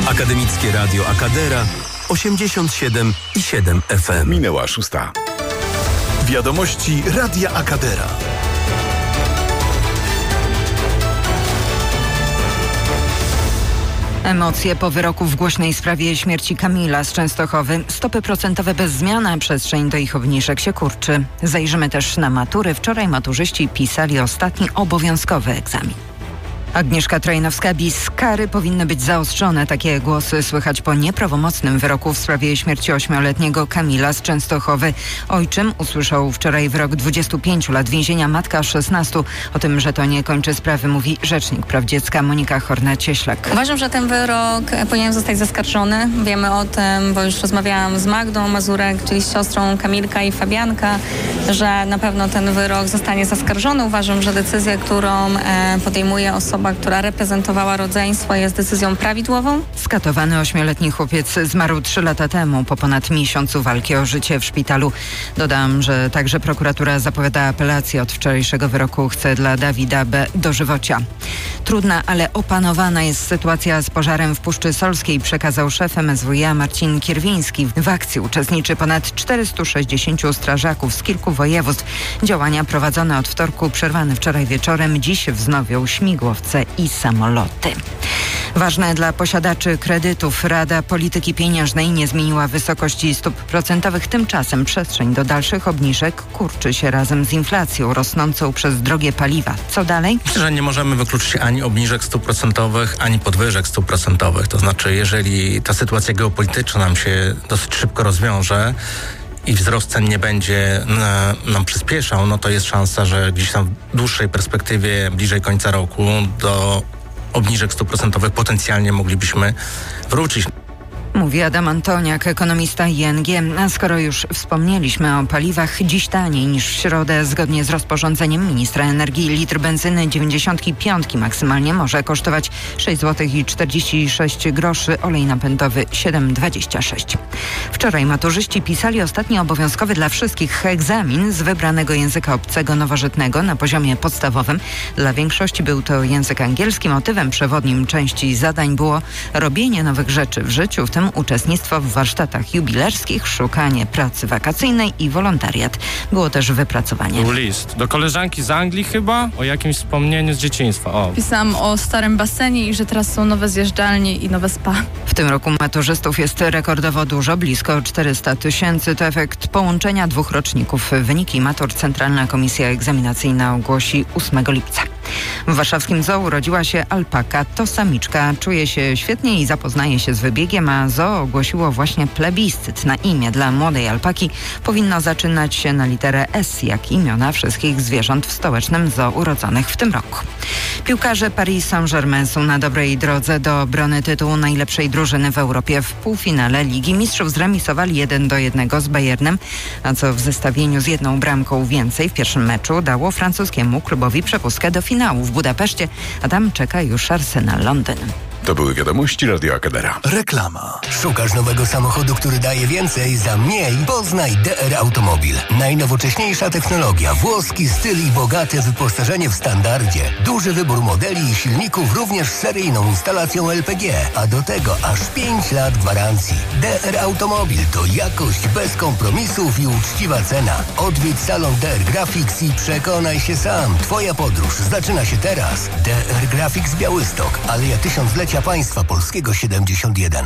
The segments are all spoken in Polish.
Akademickie Radio Akadera 87,7 FM. Minęła 6. Wiadomości Radia Akadera. Emocje po wyroku w głośnej sprawie śmierci Kamila z Częstochowy. Stopy procentowe bez zmian, a przestrzeń do ich obniżek się kurczy. Zajrzymy też na matury. Wczoraj maturzyści pisali ostatni obowiązkowy egzamin. Agnieszka Trajnowska-Bis. Kary powinny być zaostrzone. Takie głosy słychać po nieprawomocnym wyroku w sprawie śmierci 8-letniego Kamila z Częstochowy. Ojczym usłyszał wczoraj wyrok 25 lat więzienia, matka 16. O tym, że to nie kończy sprawy, mówi rzecznik praw dziecka Monika Horna-Cieślak. Uważam, że ten wyrok powinien zostać zaskarżony. Wiemy o tym, bo już rozmawiałam z Magdą Mazurek, czyli z siostrą Kamilka i Fabianka, że na pewno ten wyrok zostanie zaskarżony. Uważam, że decyzja, którą podejmuje osoba, która reprezentowała rodzeństwo, jest decyzją prawidłową. Skatowany 8-letni chłopiec zmarł 3 lata temu po ponad miesiącu walki o życie w szpitalu. Dodam, że także prokuratura zapowiada apelację od wczorajszego wyroku. Chce dla Dawida B. dożywocia. Trudna, ale opanowana jest sytuacja z pożarem w Puszczy Solskiej, przekazał szef MSWiA Marcin Kierwiński. W akcji uczestniczy ponad 460 strażaków z kilku województw. Działania prowadzone od wtorku, przerwane wczoraj wieczorem, dziś wznowią śmigłowce i samoloty. Ważne dla posiadaczy kredytów. Rada Polityki Pieniężnej nie zmieniła wysokości stóp procentowych. Tymczasem przestrzeń do dalszych obniżek kurczy się razem z inflacją rosnącą przez drogie paliwa. Co dalej? Myślę, że nie możemy wykluczyć ani obniżek stóp procentowych, ani podwyżek stóp procentowych. To znaczy, jeżeli ta sytuacja geopolityczna nam się dosyć szybko rozwiąże i wzrost cen nie będzie nam przyspieszał, no to jest szansa, że gdzieś tam w dłuższej perspektywie, bliżej końca roku, do obniżek stóp procentowych potencjalnie moglibyśmy wrócić. Mówi Adam Antoniak, ekonomista ING. A skoro już wspomnieliśmy o paliwach, dziś taniej niż w środę. Zgodnie z rozporządzeniem ministra energii litr benzyny 95 maksymalnie może kosztować 6,46 zł, olej napędowy 7,26. Wczoraj maturzyści pisali ostatni obowiązkowy dla wszystkich egzamin z wybranego języka obcego nowożytnego na poziomie podstawowym. Dla większości był to język angielski. Motywem przewodnim części zadań było robienie nowych rzeczy w życiu, w tym uczestnictwo w warsztatach jubilerskich, szukanie pracy wakacyjnej i wolontariat. Było też wypracowanie. Był list do koleżanki z Anglii chyba, o jakimś wspomnieniu z dzieciństwa. Pisałam o starym basenie i że teraz są nowe zjeżdżalnie i nowe spa. W tym roku maturzystów jest rekordowo dużo, blisko 400 000. To efekt połączenia 2 roczników. Wyniki matur Centralna Komisja Egzaminacyjna ogłosi 8 lipca. W warszawskim zoo urodziła się alpaka. To samiczka. Czuje się świetnie i zapoznaje się z wybiegiem, a zoo ogłosiło właśnie plebiscyt na imię dla młodej alpaki. Powinno zaczynać się na literę S, jak imiona wszystkich zwierząt w stołecznym zoo urodzonych w tym roku. Piłkarze Paris Saint-Germain są na dobrej drodze do obrony tytułu najlepszej drużyny w Europie. W półfinale Ligi Mistrzów zremisowali 1-1 z Bayernem, a co w zestawieniu z 1 bramką więcej w pierwszym meczu dało francuskiemu klubowi przepustkę do finału w Budapeszcie, a tam czeka już Arsenal Londyn. To były wiadomości Radio Akadera. Reklama. Szukasz nowego samochodu, który daje więcej za mniej? Poznaj DR Automobil. Najnowocześniejsza technologia, włoski styl i bogate wyposażenie w standardzie. Duży wybór modeli i silników, również z seryjną instalacją LPG. A do tego aż 5 lat gwarancji. DR Automobil to jakość bez kompromisów i uczciwa cena. Odwiedź salon DR Graphics i przekonaj się sam. Twoja podróż zaczyna się teraz. DR Graphics Białystok. Aleja Tysiąclecia Państwa Polskiego 71.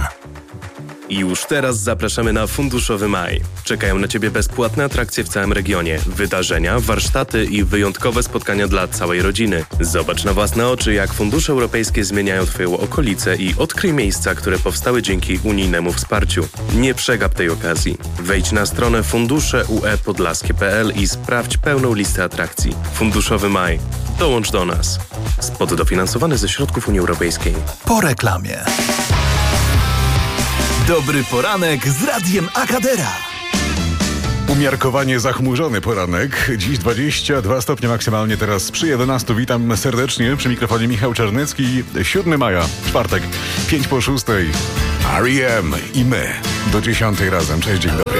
I już teraz zapraszamy na Funduszowy Maj. Czekają na Ciebie bezpłatne atrakcje w całym regionie, wydarzenia, warsztaty i wyjątkowe spotkania dla całej rodziny. Zobacz na własne oczy, jak fundusze europejskie zmieniają Twoją okolicę i odkryj miejsca, które powstały dzięki unijnemu wsparciu. Nie przegap tej okazji. Wejdź na stronę fundusze.ue-podlaskie.pl i sprawdź pełną listę atrakcji. Funduszowy Maj. Dołącz do nas. Spot dofinansowany ze środków Unii Europejskiej. Po reklamie. Dobry poranek z Radiem Akadera. Umiarkowanie zachmurzony poranek. Dziś 22 stopnie maksymalnie, teraz przy 11. Witam serdecznie. Przy mikrofonie Michał Czarnecki. 7 maja, czwartek, 5 po 6. R.E.M. i my. Do 10 razem. Cześć, dzień dobry.